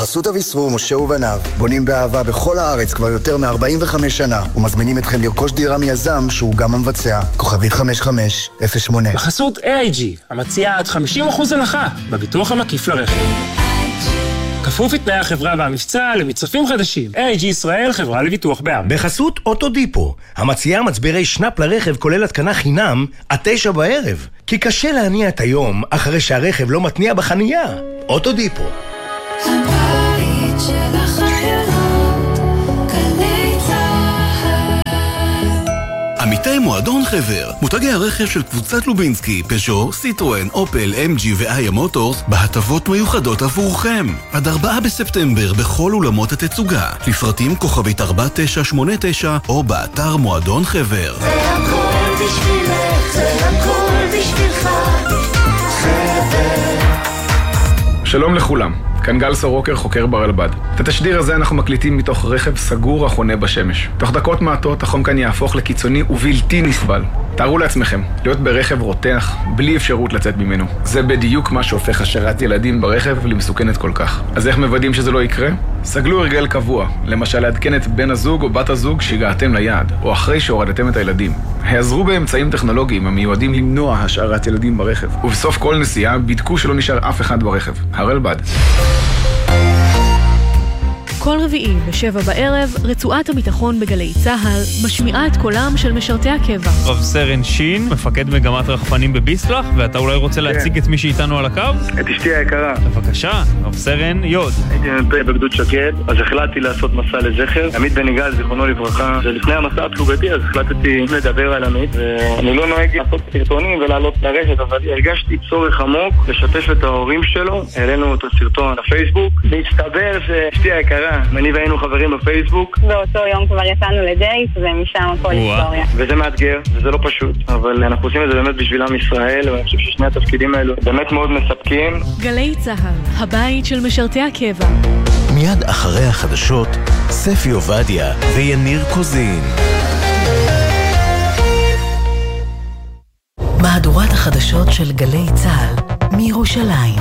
בחסות אביסרו, משה ובניו. בונים באהבה בכל הארץ כבר יותר מ-45 שנה, ומזמינים אתכם לרכוש דירה מיזם שהוא גם המבצע. כוכבית 5508. בחסות AIG, המציעה עד 50% הנחה בביטוח המקיף לרכב. כפוף לתנאי החברה והמבצע למצרפים חדשים. AIG ישראל, חברה לביטוח בע"מ. בחסות אוטודיפו, המציעה מצברי שנאפ לרכב כולל התקנה חינם עד 9 בערב. כי קשה להניע את היום אחרי שהרכב לא מתניע בחנייה. אוטודיפו. הבית של החיילות, גלי צהל. עמיתי מועדון חבר, מותגי הרכב של קבוצת לובינסקי, פז'ו, סיטרואן, אופל, MG ואיה מוטורס בהטבות מיוחדות עבורכם. עד 4 בספטמבר בכל אולמות התצוגה. לפרטים כוכבית 4989 או באתר מועדון חבר. זה הכל בשבילך, זה הכל בשבילך, חבר. שלום לכולם, כאן גל סורוקר, חוקר ברלב"ד. את התשדיר הזה אנחנו מקליטים מתוך רכב סגור החונה בשמש. תוך דקות מעטות החום כאן יהפוך לקיצוני ובלתי נסבל. תארו לעצמכם, להיות ברכב רותח, בלי אפשרות לצאת ממנו. זה בדיוק מה שהופך השארת ילדים ברכב למסוכנת כל כך. אז איך מוודאים שזה לא יקרה? סגלו הרגל קבוע, למשל לעדכן את בן הזוג או בת הזוג שהגעתם ליעד, או אחרי שהורדתם את הילדים. העזרו באמצעים טכנולוגיים המיועדים למנוע השארת ילדים ברכב. ובסוף כל נסיעה בדקו שלא נשאר אף אחד ברכב. הרלב"ד. כל רביעי ב7 בערב, רצועת הביטחון בגלי צהל משמיעה את קולם של משרתי הקבע. רב סרן שין, מפקד מגמת רחפנים בביסלח, ואתה אולי רוצה להציג את מי שאיתנו על הקו? את אשתי היקרה. בבקשה, רב סרן יוד. הייתי מ"פ בגדוד שקד, אז החלטתי לעשות מסע לזכר. עמית בן יגאל, זיכרונו לברכה, ולפני המסע הפלוגתי, אז החלטתי לדבר על עמית, ואני לא נוהג לעשות סרטונים ולעלות לרשת, אבל הרגשתי צורך עמוק לשתף את ההורים שלו. העלינו את הסרטון לפייסבוק, והסתבר שאשתי היקרה, אני והיינו חברים בפייסבוק. באותו יום כבר יצאנו לדייט, ומשם הכל היסטוריה. וזה מאתגר, וזה לא פשוט, אבל אנחנו עושים את זה באמת בשביל עם ישראל, ואני חושב ששני התפקידים האלו באמת מאוד מספקים. גלי צהל, הבית של משרתי הקבע. מיד אחרי החדשות, ספי עובדיה ויניר קוזין. מהדורת החדשות של גלי צהל מירושלים.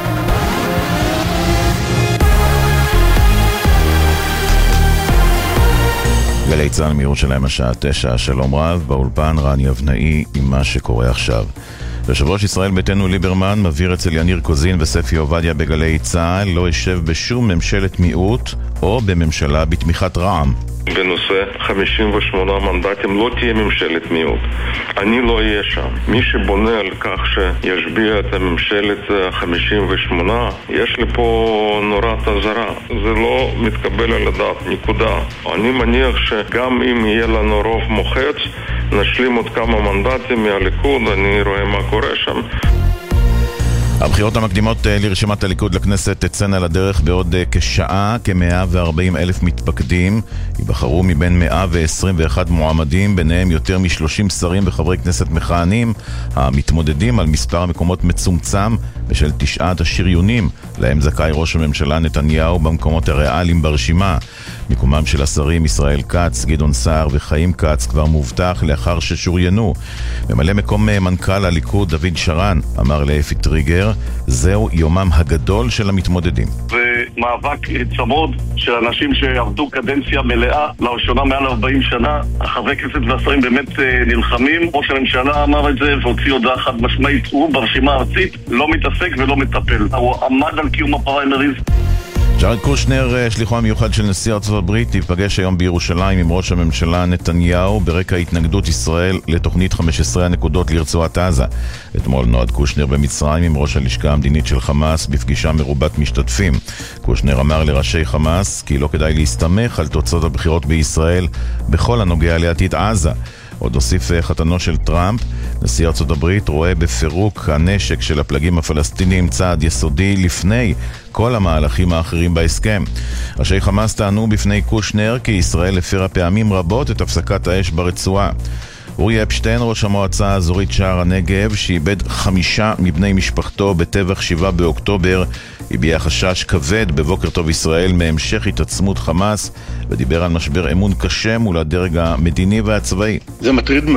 גלי צהל מירושלים השעה 9, שלום רב, באולפן רן יבנאי עם מה שקורה עכשיו. יושב ראש ישראל ביתנו ליברמן מבהיר אצל יניר קוזין וספי עובדיה בגלי צהל לא ישב בשום ממשלת מיעוט או בממשלה בתמיכת רע"מ. בנושא 58 מנדטים לא תהיה ממשלת מיעוט. אני לא אהיה שם. מי שבונה על כך שישביע את הממשלת 58, יש לי פה נורת אזהרה. זה לא מתקבל על הדעת, נקודה. אני מניח שגם אם יהיה לנו רוב מוחץ, נשלים עוד כמה מנדטים מהליכוד, אני רואה מה קורה שם. הבחירות המקדימות לרשימת הליכוד לכנסת תצאנה לדרך בעוד כשעה. כ-140,000 מתפקדים ייבחרו מבין 121 מועמדים, ביניהם יותר מ-30 שרים וחברי כנסת מכהנים המתמודדים על מספר המקומות מצומצם בשל 9 השריונים להם זכאי ראש הממשלה נתניהו במקומות הריאליים ברשימה. מיקומם של השרים ישראל כץ, גדעון סער וחיים כץ כבר מובטח לאחר ששוריינו. ממלא מקום מנכ"ל הליכוד דוד שרן אמר לאפי טריגר, זהו יומם הגדול של המתמודדים. זה מאבק צמוד של אנשים שעבדו קדנציה מלאה לראשונה מעל 40 שנה. החברי כנסת והשרים באמת נלחמים. ראש הממשלה אמר את זה והוציא הודעה חד משמעית, הוא ברשימה הארצית לא מתעסק ולא מטפל. הוא עמד על קיום הפריימריז. ג'ארד קושנר, שליחו המיוחד של נשיא ארצות הברית, ייפגש היום בירושלים עם ראש הממשלה נתניהו ברקע התנגדות ישראל לתוכנית 15 הנקודות לרצועת עזה. אתמול נועד קושנר במצרים עם ראש הלשכה המדינית של חמאס בפגישה מרובת משתתפים. קושנר אמר לראשי חמאס כי לא כדאי להסתמך על תוצאות הבחירות בישראל בכל הנוגע לעתיד עזה. עוד הוסיף חתנו של טראמפ, נשיא ארצות הברית רואה בפירוק הנשק של הפלגים הפלסטינים צעד יסודי לפני כל המהלכים האחרים בהסכם. ראשי חמאס טענו בפני קושנר כי ישראל הפרה פעמים רבות את הפסקת האש ברצועה. אורי אפשטיין, ראש המועצה האזורית שער הנגב, שאיבד 5 מבני משפחתו בטבח 7 באוקטובר, הביע חשש כבד בבוקר טוב ישראל מהמשך התעצמות חמאס, ודיבר על משבר אמון קשה מול הדרג המדיני והצבאי. זה מטריד מאוד.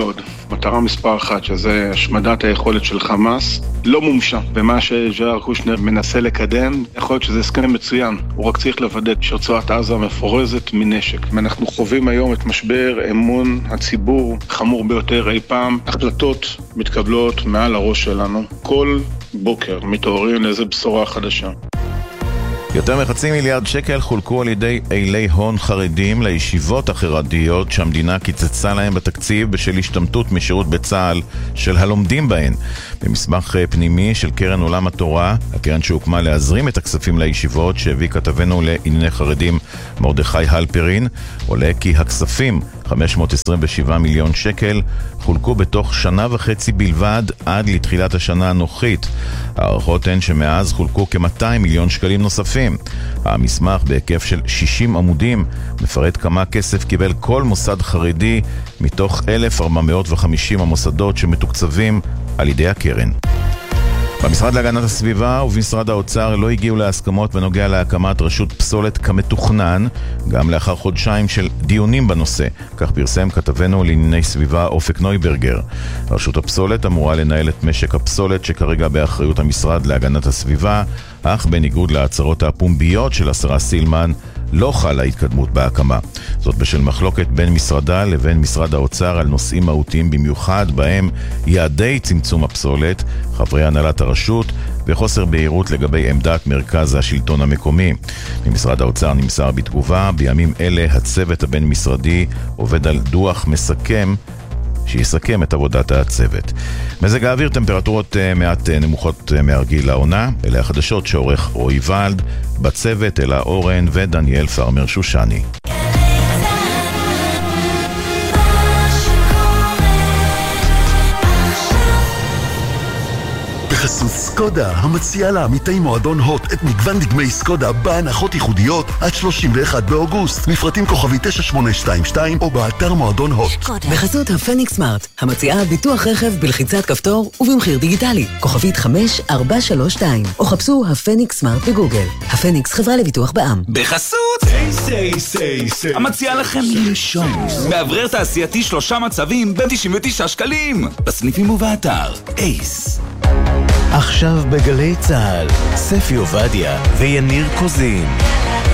מטרה מספר 1, שזה השמדת היכולת של חמאס, לא מומשה. ומה שג'ארד קושנר מנסה לקדם, יכול להיות שזה הסכם מצוין. הוא רק צריך לוודא שרצועת עזה מפורזת מנשק. אנחנו חווים היום את משבר אמון הציבור חמור ביותר אי פעם. החלטות מתקבלות מעל הראש שלנו. כל בוקר מתעוררים לאיזו בשורה חדשה. יותר מ5 מיליארד שקל חולקו על ידי אילי הון חרדים לישיבות החרדיות שהמדינה קיצצה להם בתקציב בשל השתמטות משירות בצה"ל של הלומדים בהן. במסמך פנימי של קרן עולם התורה, הקרן שהוקמה להזרים את הכספים לישיבות שהביא כתבנו לענייני חרדים מרדכי הלפרין, עולה כי הכספים 527 מיליון שקל חולקו בתוך 1.5 שנה בלבד עד לתחילת השנה הנוכחית. הערכות הן שמאז חולקו כ200 מיליון שקלים נוספים. המסמך בהיקף של 60 עמודים מפרט כמה כסף קיבל כל מוסד חרדי מתוך 1,450 המוסדות שמתוקצבים על ידי הקרן. במשרד להגנת הסביבה ובמשרד האוצר לא הגיעו להסכמות בנוגע להקמת רשות פסולת כמתוכנן, גם לאחר חודשיים של דיונים בנושא. כך פרסם כתבנו לענייני סביבה אופק נויברגר. רשות הפסולת אמורה לנהל את משק הפסולת שכרגע באחריות המשרד להגנת הסביבה, אך בניגוד להצהרות הפומביות של השרה סילמן, לא חלה התקדמות בהקמה. זאת בשל מחלוקת בין משרדה לבין משרד האוצר על נושאים מהותיים במיוחד, בהם יעדי צמצום הפסולת, חברי הנהלת הרשות וחוסר בהירות לגבי עמדת מרכז השלטון המקומי. ממשרד האוצר נמסר בתגובה, בימים אלה הצוות הבין-משרדי עובד על דוח מסכם שיסכם את עבודת הצוות. מזג האוויר, טמפרטורות מעט נמוכות מהרגיל לעונה. אלה החדשות שעורך רועי ולד, בצוות אלה אורן ודניאל פרמר שושני. בחסות סקודה, המציעה לעמיתי מועדון הוט את מגוון דגמי סקודה בהנחות ייחודיות עד 31 באוגוסט. מפרטים כוכבי 9822 או באתר מועדון הוט. בחסות הפניקס סמארט, המציעה ביטוח רכב בלחיצת כפתור ובמחיר דיגיטלי. כוכבית 5432 או חפשו הפניקס סמארט בגוגל. הפניקס, חברה לביטוח בע"מ. בחסות סי, המציעה לכם לנשום. מאוורר תעשייתי 3 מצבים ב-99 שקלים. בסניפים ובאתר אייס. עכשיו בגלי צהל, ספי עובדיה ויניר קוזין.